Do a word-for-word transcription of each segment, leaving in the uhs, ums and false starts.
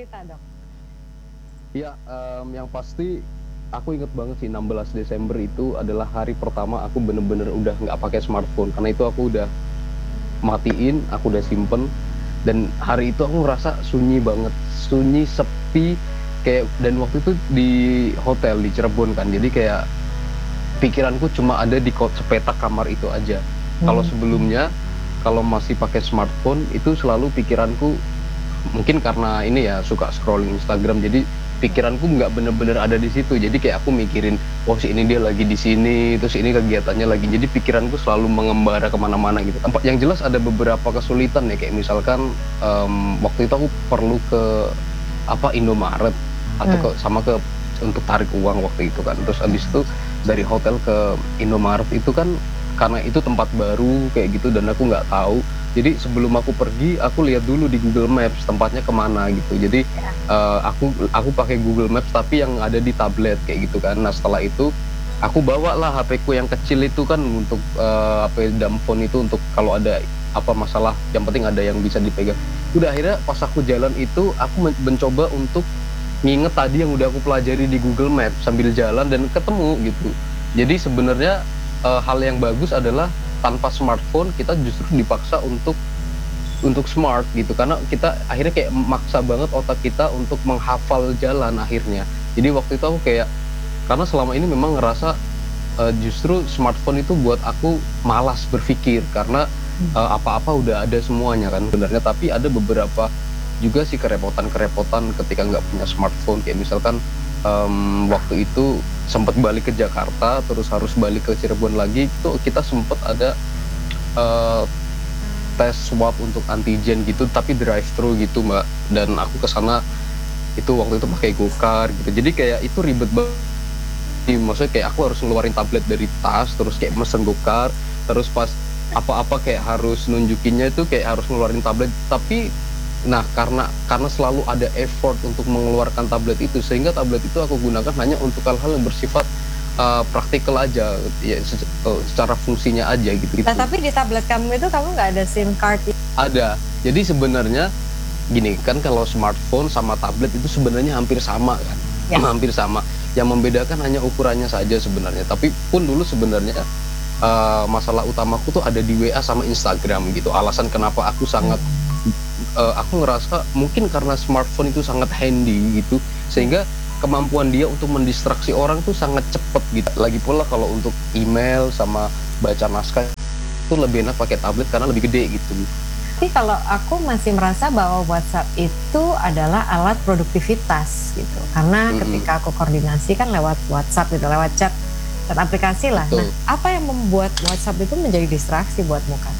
cerita dong. Iya, mmm, yang pasti aku inget banget sih enam belas Desember itu adalah hari pertama aku bener-bener udah nggak pakai smartphone, karena itu aku udah matiin, aku udah simpen, dan hari itu aku ngerasa sunyi banget, sunyi, sepi, kayak dan waktu itu di hotel di Cirebon kan, jadi kayak pikiranku cuma ada di ko sepetak kamar itu aja. Kalau Mmm. sebelumnya, kalau masih pakai smartphone, itu selalu pikiranku mungkin karena ini ya, suka scrolling Instagram, jadi pikiranku nggak bener-bener ada di situ. Jadi kayak aku mikirin, "Oh, si ini dia lagi di sini, terus ini kegiatannya lagi." Jadi pikiranku selalu mengembara ke mana-mana gitu kan. Yang jelas ada beberapa kesulitan ya, kayak misalkan, mmm, waktu itu aku perlu ke, apa, Indomaret atau ke Mmm. sama ke untuk tarik uang waktu itu kan. Terus habis itu dari hotel ke Indomaret itu kan karena itu tempat baru kayak gitu dan aku nggak tahu, jadi sebelum aku pergi, aku lihat dulu di Google Maps tempatnya ke mana gitu. Jadi, Ya. eee, aku aku pakai Google Maps tapi yang ada di tablet kayak gitu kan. Nah, setelah itu aku bawalah H P-ku yang kecil itu kan untuk, eee, H P dumb phone itu untuk kalau ada apa masalah, yang penting ada yang bisa dipegang. Udah akhirnya pas aku jalan itu, aku men mencoba untuk nginget tadi yang udah aku pelajari di Google Maps sambil jalan dan ketemu gitu. Jadi sebenarnya, eee, hal yang bagus adalah tanpa smartphone kita justru dipaksa untuk untuk smart gitu, karena kita akhirnya kayak maksa banget otak kita untuk menghafal jalan akhirnya. Jadi waktu itu aku kayak karena selama ini memang ngerasa, eee, justru smartphone itu buat aku malas berpikir karena, Mmm. eee, apa-apa udah ada semuanya kan sebenarnya. Tapi ada beberapa juga sih kerepotan-kerepotan ketika nggak punya smartphone, kayak misalkan, mmm, waktu itu sempet balik ke Jakarta, terus harus balik ke Cirebon lagi, itu kita sempet ada, eee, tes swab untuk antigen gitu, tapi drive-thru gitu, Mbak, dan aku ke sana itu waktu itu pakai GoCar gitu. Jadi kayak itu ribet banget sih, maksudnya kayak aku harus ngeluarin tablet dari tas, terus kayak mesen GoCar, terus pas apa-apa kayak harus nunjukinnya itu kayak harus ngeluarin tablet. Tapi nah, karena karena selalu ada effort untuk mengeluarkan tablet itu, sehingga tablet itu aku gunakan hanya untuk hal-hal yang bersifat, eee, praktikal aja, ya sece eee, secara fungsinya aja gitu Nah, gitu. tapi di tablet kamu itu kamu nggak ada SIM card i Ada. Jadi sebenarnya gini, kan kalau smartphone sama tablet itu sebenarnya hampir sama kan, Ya. hampir sama. Yang membedakan hanya ukurannya saja sebenarnya. Tapi pun dulu sebenarnya, eee, masalah utamaku tuh ada di W A sama Instagram gitu. Alasan kenapa aku sangat Mmm. eee, aku ngerasa mungkin karena smartphone itu sangat handy gitu, Mmm. sehingga kemampuan dia untuk mendistraksi orang tuh sangat cepet gitu. Lagi pula kalau untuk email sama baca naskah itu lebih enak pakai tablet karena lebih gede gitu. Tapi kalau aku masih merasa bahwa WhatsApp itu adalah alat produktivitas gitu, karena Mhm. ketika aku koordinasi kan lewat WhatsApp gitu, lewat chat chat aplikasi lah. Nah, Betul. apa yang membuat WhatsApp itu menjadi distraksi buatmu, Kak?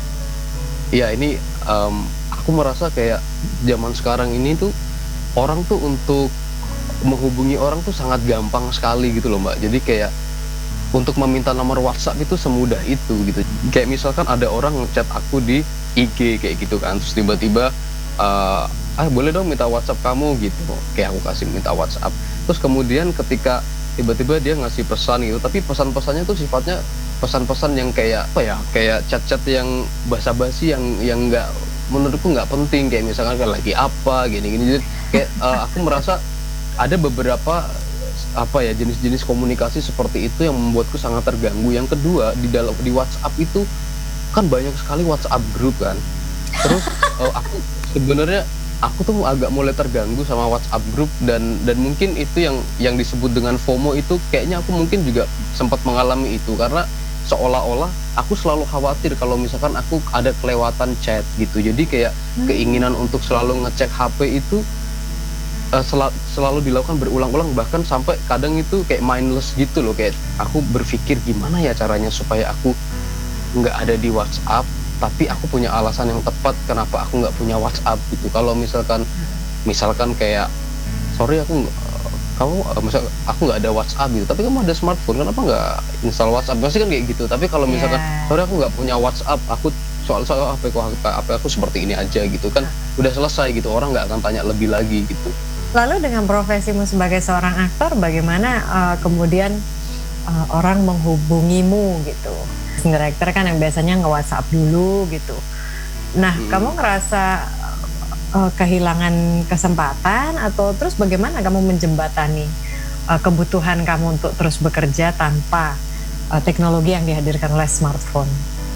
Iya ini, mmm, aku merasa kayak zaman sekarang ini tuh, orang tuh untuk menghubungi orang tuh sangat gampang sekali gitu loh, Mbak. Jadi kayak untuk meminta nomor WhatsApp itu semudah itu gitu. Kayak misalkan ada orang nge-chat aku di I G kayak gitu kan, terus tiba-tiba, eee, "Ah, boleh dong minta WhatsApp kamu?" Gitu. Kayak aku kasih minta WhatsApp. Terus kemudian ketika tiba-tiba dia ngasih pesan gitu, tapi pesan-pesannya tuh sifatnya pesan-pesan yang kayak, apa ya, kayak chat-chat yang basa-basi yang yang nggak menurutku nggak penting, kayak misalkan kan lagi apa, gini-gini. Jadi kayak, eee, aku merasa ada beberapa, apa ya, jenis-jenis komunikasi seperti itu yang membuatku sangat terganggu. Yang kedua, di dalam di WhatsApp itu kan banyak sekali WhatsApp group kan. Terus, eee, aku sebenarnya aku tuh agak mulai terganggu sama WhatsApp group dan dan mungkin itu yang yang disebut dengan FOMO itu kayaknya aku mungkin juga sempat mengalami itu. Karena seolah-olah aku selalu khawatir kalau misalkan aku ada kelewatan chat gitu. Jadi kayak Mmm. keinginan untuk selalu ngecek H P itu, eee, sela selalu dilakukan berulang-ulang, bahkan sampai kadang itu kayak mindless gitu loh. Kayak aku berpikir, "Gimana ya caranya supaya aku nggak ada di WhatsApp, tapi aku punya alasan yang tepat kenapa aku nggak punya WhatsApp," gitu. Kalau misalkan misalkan kayak, "Sorry aku nggak" eee, "kamu" eee, misal, "aku nggak ada WhatsApp," gitu, "tapi kamu ada smartphone, kenapa nggak install WhatsApp?" Pasti kan kayak gitu. Tapi kalau misalkan, Iya. "Sorry aku nggak punya WhatsApp, aku soal soal H P-ku H P aku seperti ini aja," gitu kan, Heeh. udah selesai gitu, orang nggak akan tanya lebih lagi gitu. Lalu dengan profesimu sebagai seorang aktor bagaimana, eee, kemudian, eee, orang menghubungimu gitu? Casting director kan yang biasanya nge-WhatsApp dulu gitu. Nah, Mhm. kamu ngerasa eee, kehilangan kesempatan atau terus bagaimana kamu menjembatani, eee, kebutuhan kamu untuk terus bekerja tanpa, eee, teknologi yang dihadirkan oleh smartphone?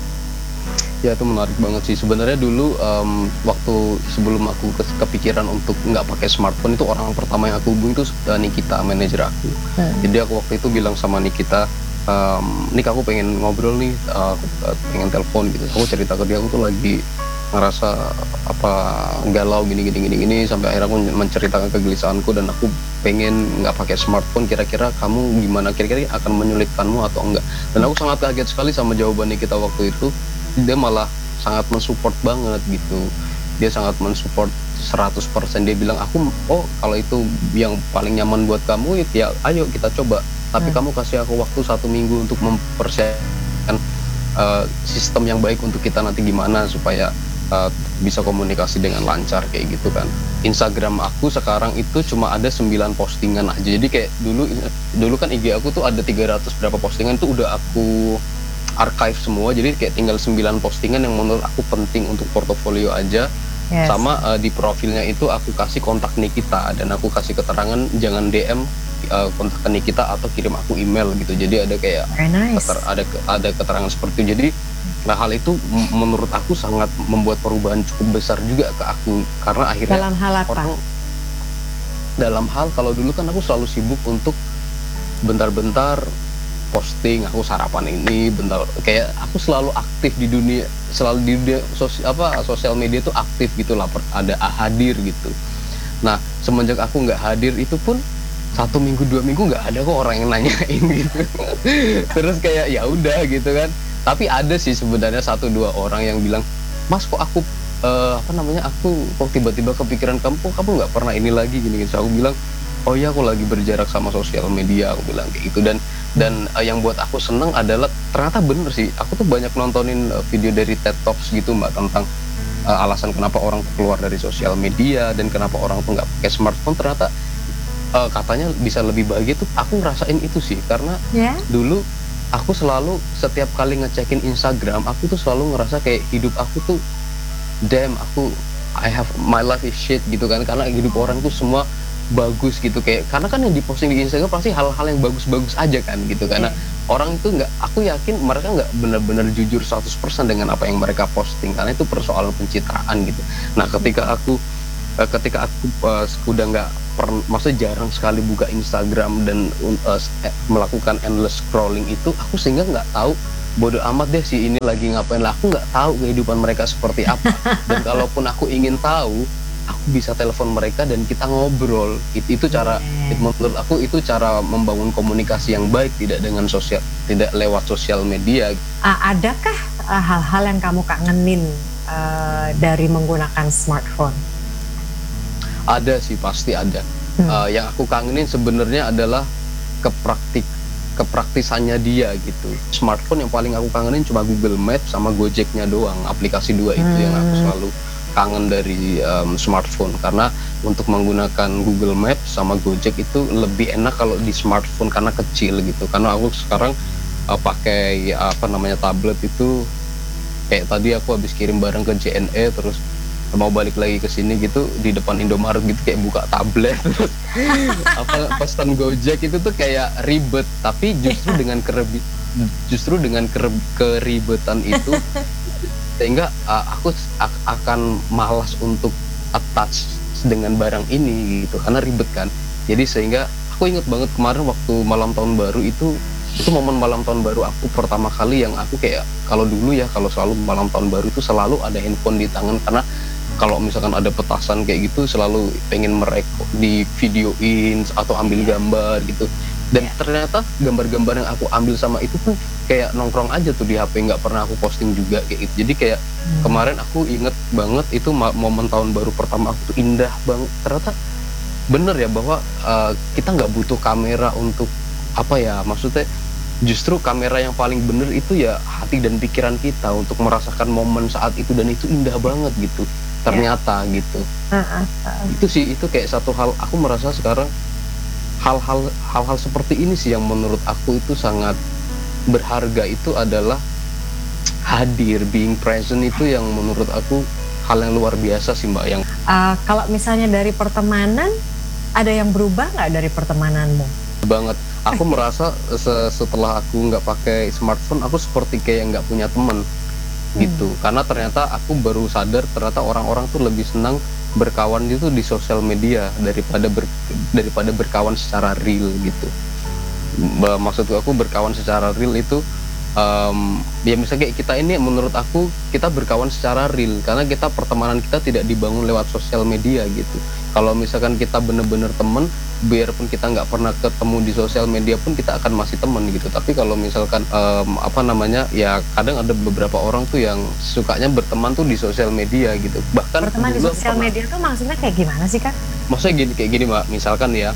Ya itu menarik banget sih. Sebenarnya dulu, mmm, waktu sebelum aku kes kepikiran untuk nggak pakai smartphone itu orang pertama yang aku hubungi itu s eee, Nikita, manajer aku. Mhm. Jadi aku waktu itu bilang sama Nikita, mmm, "Nik aku pengen ngobrol nih, eee, aku, eee, pengen telepon," gitu. Aku cerita ke dia, aku tuh lagi ngerasa, apa, galau gini gini gini gini, sampai akhirnya aku menceritakan kegelisahanku dan aku pengen nggak pakai smartphone, kira-kira kamu gimana? Kira-kira akan menyulitkanmu atau enggak? Dan aku sangat kaget sekali sama jawaban Nikita waktu itu. Dia malah sangat men-support banget gitu. Dia sangat men-support seratus persen. Dia bilang, "Aku oh kalau itu yang paling nyaman buat kamu, ya ayo kita coba. Tapi Mmm. kamu kasih aku waktu satu minggu untuk mempersiapkan, eee, sistem yang baik untuk kita nanti gimana supaya, eee, bisa komunikasi dengan lancar," kayak gitu kan. Instagram aku sekarang itu cuma ada sembilan postingan aja. Jadi kayak dulu i dulu kan I G aku tuh ada tiga ratus berapa postingan tuh udah aku archive semua, jadi kayak tinggal sembilan postingan yang menurut aku penting untuk portofolio aja, Yes. sama, eee, di profilnya itu aku kasih kontak Nikita dan aku kasih keterangan jangan D M, eee, kontak ke Nikita atau kirim aku email gitu. Jadi ada kayak Very nice. keter ada ke ada keterangan seperti itu. Jadi, nah hal itu m menurut aku sangat membuat perubahan cukup besar juga ke aku, karena akhirnya Dalam hal apa? orang dalam hal kalau dulu kan aku selalu sibuk untuk bentar-bentar posting, aku sarapan ini, bentar kayak aku selalu aktif di dunia selalu di dunia sos apa, sosial media tuh aktif gitu lah, per ada a hadir gitu. Nah, semenjak aku nggak hadir itu pun satu minggu, dua minggu nggak ada kok orang yang nanyain gitu. Terus kayak ya udah gitu kan. Tapi ada sih sebenarnya satu, dua orang yang bilang, "Mas kok aku, eee, apa namanya, aku kok tiba-tiba kepikiran kamu, kok kamu nggak pernah ini lagi gini," gitu. Aku bilang, "Oh iya aku lagi berjarak sama sosial media," aku bilang kayak gitu. Dan dan, eee, yang buat aku seneng adalah ternyata bener sih, aku tuh banyak nontonin, eee, video dari TED Talks gitu Mbak, tentang, eee, alasan kenapa orang tuh keluar dari sosial media dan kenapa orang tuh nggak pakai smartphone. Ternyata, eee, katanya bisa lebih bahagia tuh aku ngerasain itu sih. Karena Ya? dulu aku selalu setiap kali ngecekin Instagram, aku tuh selalu ngerasa kayak hidup aku tuh, damn aku I have my life is shit gitu kan, karena hidup orang tuh semua bagus gitu, kayak karena kan yang di-posting di Instagram pasti hal-hal yang bagus-bagus aja kan gitu. Karena Iya. orang itu nggak aku yakin mereka nggak bener-bener jujur seratus persen dengan apa yang mereka posting, karena itu persoalan pencitraan gitu. Nah ketika aku, eee, ketika aku, eee, udah nggak per maksudnya jarang sekali buka Instagram dan un eee, s e melakukan endless scrolling itu, aku sehingga nggak tahu, bodo amat deh si ini lagi ngapain, lah aku nggak tahu kehidupan mereka seperti apa. Dan kalaupun aku ingin tahu, aku bisa telepon mereka dan kita ngobrol. It itu cara it Oke. menurut aku itu cara membangun komunikasi yang baik, tidak dengan sosial tidak lewat sosial media. A adakah, eee, hal-hal yang kamu kangenin, eee, dari menggunakan smartphone? Ada sih, pasti ada. Mmm. Eee, yang aku kangenin sebenarnya adalah kepraktik kepraktisannya dia gitu. Smartphone yang paling aku kangenin cuma Google Maps sama Gojek-nya doang, aplikasi dua itu yang aku Mmm. selalu kangen dari, mmm, smartphone. Karena untuk menggunakan Google Maps sama Gojek itu lebih enak kalau di smartphone karena kecil gitu. Karena aku sekarang, eee, pakai apa namanya, tablet itu kayak tadi aku habis kirim barang ke J N E terus mau balik lagi ke sini gitu, di depan Indomaret gitu kayak buka tablet terus apa, pesen Gojek itu tuh kayak ribet, tapi justru Iya. dengan kerebi justru dengan kereb keribetan itu sehingga, eee, aku s ak akan malas untuk attach dengan barang ini gitu, karena ribet kan. Jadi sehingga aku inget banget kemarin waktu malam tahun baru itu, itu momen malam tahun baru aku pertama kali yang aku kayak kalau dulu ya, kalau selalu malam tahun baru itu selalu ada handphone di tangan, karena kalau misalkan ada petasan kayak gitu selalu pengen mereko di-videoin atau ambil Iya. gambar gitu. Dan Iya. ternyata gambar-gambar yang aku ambil sama itu pun kayak nongkrong aja tuh di H P, nggak pernah aku posting juga kayak gitu. Jadi kayak Mmm. kemarin aku inget banget itu ma momen tahun baru pertama aku tuh indah banget. Ternyata bener ya bahwa, eee, kita nggak butuh kamera untuk apa ya, maksudnya justru kamera yang paling bener itu ya hati dan pikiran kita untuk merasakan momen saat itu, dan itu indah banget gitu, Iya. ternyata gitu. Heeh heeh. Itu sih, itu kayak satu hal aku merasa sekarang hal-hal hal-hal seperti ini sih yang menurut aku itu sangat berharga, itu adalah hadir, being present itu yang menurut aku hal yang luar biasa sih Mbak, yang Uh, kalau misalnya dari pertemanan, ada yang berubah nggak dari pertemananmu? banget. Aku merasa se- setelah aku nggak pakai smartphone, aku seperti kayak nggak punya teman gitu. Karena ternyata aku baru sadar ternyata orang-orang tuh lebih senang berkawan itu di sosial media daripada ber, daripada berkawan secara real gitu. Ba- Maksudku aku berkawan secara real itu em, ya misalnya kayak kita ini menurut aku kita berkawan secara real karena kita pertemanan kita tidak dibangun lewat sosial media gitu. Kalau misalkan kita bener-bener temen, biarpun kita nggak pernah ketemu di sosial media pun kita akan masih temen gitu. Tapi kalau misalkan em, apa namanya ya kadang ada beberapa orang tuh yang sukanya berteman tuh di sosial media gitu. Bahkan Berteman di dulu aku sosial pernah, media tuh maksudnya kayak gimana sih Kak? maksudnya gini kayak gini Mbak, misalkan ya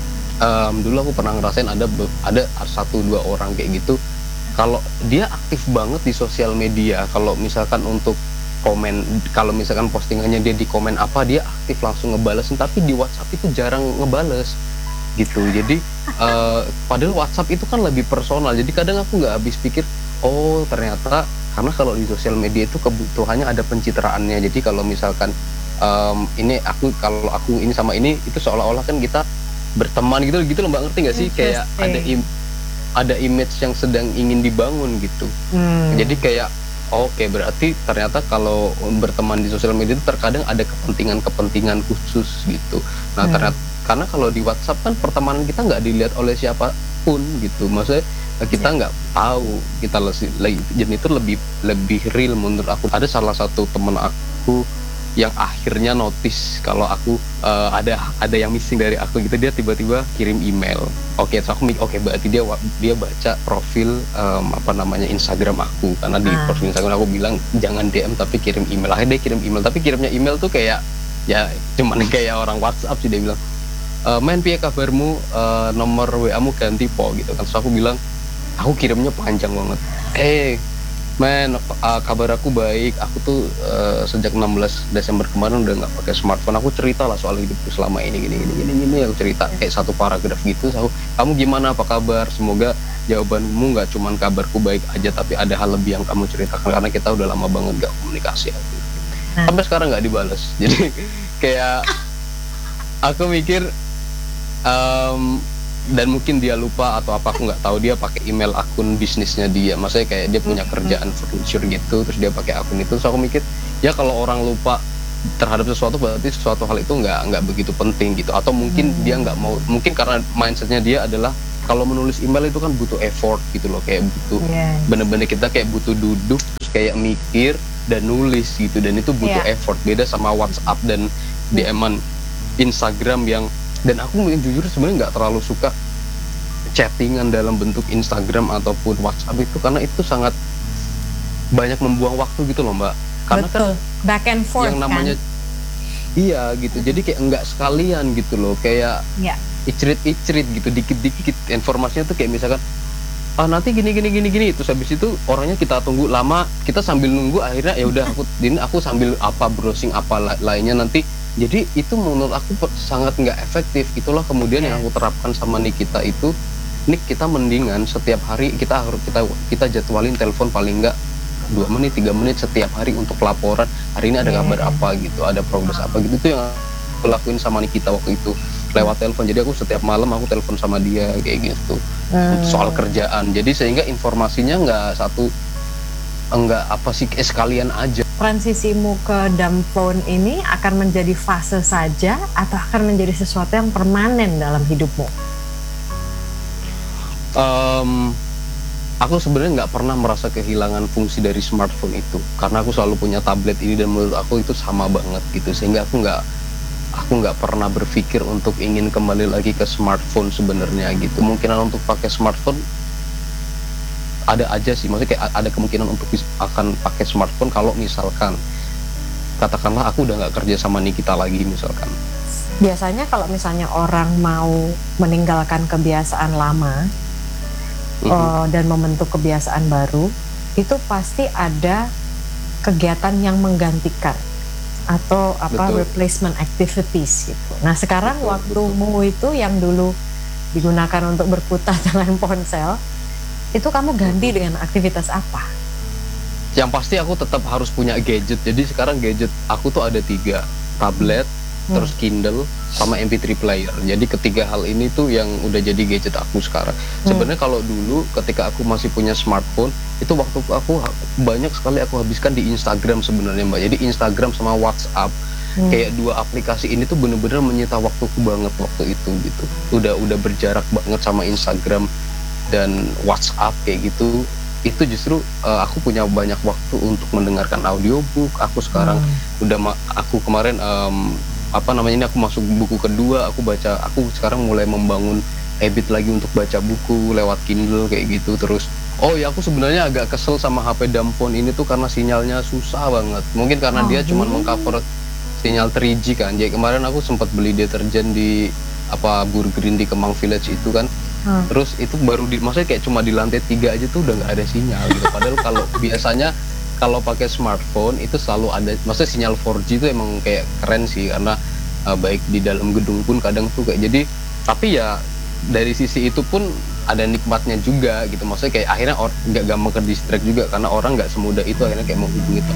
em, dulu aku pernah ngerasain ada be- ada satu dua orang kayak gitu. Kalau dia aktif banget di sosial media, kalau misalkan untuk komen, kalau misalkan postingannya dia di komen apa, dia aktif langsung ngebalesin, tapi di WhatsApp itu jarang ngebales gitu. Jadi eh, padahal WhatsApp itu kan lebih personal. Jadi kadang aku nggak habis pikir, oh ternyata karena kalau di sosial media itu kebutuhannya ada pencitraannya. Jadi kalau misalkan em, ini aku kalau aku ini sama ini itu seolah-olah kan kita berteman gitu gitu loh Mbak, ngerti nggak sih? Kayak ada Interesting. im- ada image yang sedang ingin dibangun gitu. Hmm. Jadi kayak oke berarti ternyata kalau berteman di sosial media itu terkadang ada kepentingan-kepentingan khusus gitu. Nah Hmm. ternyata karena kalau di WhatsApp kan pertemanan kita nggak dilihat oleh siapapun gitu. Maksudnya kita nggak tahu kita lebih jadi itu lebih lebih real menurut aku. Ada salah satu teman aku yang akhirnya notice kalau aku eh, ada ada yang missing dari aku gitu, dia tiba-tiba kirim email. Oke, so aku mikir oke berarti dia wa- dia baca profil em, apa namanya Instagram aku karena di Ah. profil Instagram aku bilang jangan D M tapi kirim email. Akhirnya dia kirim email tapi kirimnya email tuh kayak ya cuman kayak orang WhatsApp sih, dia bilang e, main piye kabarmu, Eh, nomor W A-mu ganti po gitu kan. Terus aku bilang aku kirimnya panjang banget. Eh Men, uh, kabar aku baik. Aku tuh uh, sejak enam belas Desember kemarin udah nggak pakai smartphone. Aku cerita lah soal hidupku selama ini, gini, gini, gini, gini. Aku cerita kayak satu paragraf gitu. Aku, kamu gimana? Apa kabar? Semoga jawabanmu nggak cuman kabarku baik aja, tapi ada hal lebih yang kamu ceritakan karena kita udah lama banget nggak komunikasi. Nah. Sampai sekarang nggak dibales. Jadi kayak aku mikir. Um, dan mungkin dia lupa atau apa aku nggak tahu, dia pakai email akun bisnisnya dia, maksudnya kayak dia punya kerjaan furniture gitu terus dia pakai akun itu. Terus aku mikir ya kalau orang lupa terhadap sesuatu berarti sesuatu hal itu nggak nggak begitu penting gitu, atau mungkin Hmm. dia nggak mau, mungkin karena mindsetnya dia adalah kalau menulis email itu kan butuh effort gitu loh, kayak butuh Yes. bener-bener kita kayak butuh duduk terus kayak mikir dan nulis gitu, dan itu butuh Iya. effort. Beda sama WhatsApp dan D M-an Instagram yang, dan aku mungkin jujur sebenarnya nggak terlalu suka chattingan dalam bentuk Instagram ataupun WhatsApp itu karena itu sangat banyak membuang waktu gitu loh Mbak. Karena Betul. Back and kan forth yang namanya kan. iya gitu, jadi kayak enggak sekalian gitu loh, kayak Ya. icrit-icrit gitu, dikit-dikit informasinya tuh kayak misalkan ah nanti gini gini gini gini, terus habis itu orangnya kita tunggu lama, kita sambil nunggu akhirnya ya udah aku ini aku sambil apa browsing apa la- lainnya nanti. Jadi itu menurut aku pe- sangat nggak efektif. Itulah kemudian yang aku terapkan sama Nikita itu, Nik kita mendingan setiap hari kita harus kita kita jadwalin telepon paling nggak dua menit tiga menit setiap hari untuk laporan hari ini ada Yeah. kabar apa gitu, ada progres apa gitu. Itu yang aku lakuin sama Nikita waktu itu lewat telepon. Jadi aku setiap malam aku telepon sama dia kayak gitu Hmm. soal kerjaan. Jadi sehingga informasinya nggak satu enggak apa sih eh, sekalian aja. Transisimu ke dumb phone ini akan menjadi fase saja atau akan menjadi sesuatu yang permanen dalam hidupmu? Em, aku sebenarnya nggak pernah merasa kehilangan fungsi dari smartphone itu karena aku selalu punya tablet ini dan menurut aku itu sama banget gitu, sehingga aku nggak aku nggak pernah berpikir untuk ingin kembali lagi ke smartphone sebenarnya gitu. Kemungkinan untuk pakai smartphone ada aja sih, maksudnya kayak ada kemungkinan untuk bis- akan pakai smartphone kalau misalkan katakanlah aku udah nggak kerja sama Nikita lagi misalkan. Biasanya kalau misalnya orang mau meninggalkan kebiasaan lama Mhm. uh, dan membentuk kebiasaan baru, itu pasti ada kegiatan yang menggantikan atau apa Betul. replacement activities gitu. Nah sekarang Betul, waktumu itu yang dulu digunakan untuk berkutat dengan ponsel, itu kamu ganti dengan aktivitas apa? Yang pasti aku tetap harus punya gadget. Jadi sekarang gadget aku tuh ada tiga, tablet, Hmm. terus Kindle, sama M P tiga player. Jadi ketiga hal ini tuh yang udah jadi gadget aku sekarang. Sebenarnya kalau dulu ketika aku masih punya smartphone, itu waktu aku ha- banyak sekali aku habiskan di Instagram sebenarnya Mbak. Jadi Instagram sama WhatsApp, Hmm. kayak dua aplikasi ini tuh bener-bener menyita waktuku banget waktu itu gitu. Udah udah berjarak banget sama Instagram dan WhatsApp kayak gitu. Itu justru uh, aku punya banyak waktu untuk mendengarkan audiobook. Aku sekarang Hmm. udah ma- aku kemarin um, apa namanya ini aku masuk buku kedua, aku baca, aku sekarang mulai membangun habit lagi untuk baca buku lewat Kindle kayak gitu. Terus oh ya, aku sebenarnya agak kesel sama H P dumb phone ini tuh karena sinyalnya susah banget. Mungkin karena Oh, dia cuma hmm. mengcover sinyal tiga G kan. Jadi kemarin aku sempat beli deterjen di apa Burgreen di Kemang Village itu kan. Hmm. Terus itu baru di, maksudnya kayak cuma di lantai tiga aja tuh udah nggak ada sinyal gitu. Padahal kalau biasanya kalau pakai smartphone itu selalu ada, maksudnya sinyal empat G itu emang kayak keren sih karena uh, baik di dalam gedung pun kadang tuh kayak jadi. Tapi ya dari sisi itu pun ada nikmatnya juga gitu. Maksudnya kayak akhirnya or- nggak gampang ke distract juga karena orang nggak semudah itu akhirnya kayak menghubungi teman